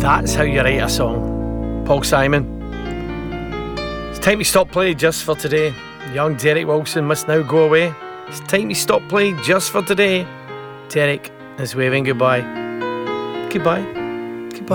That's how you write a song. Paul Simon. It's time to stop play just for today. Young Derek Wilson must now go away. It's time to stop play just for today. Derek is waving goodbye. Goodbye.